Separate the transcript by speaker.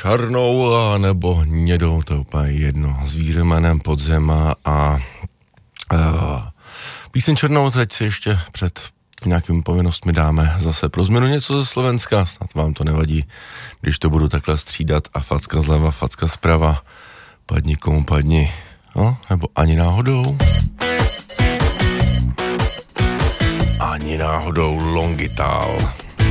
Speaker 1: černou a nebo hnědou, to je úplně jedno, s výřemenem podzema a píseň černou teď si ještě před nějakými povinnostmi dáme zase pro změnu něco ze Slovenska, snad vám to nevadí, když to budu takhle střídat a facka zleva, facka zprava, padni komu padni, no, nebo ani náhodou. Ani náhodou Longitál.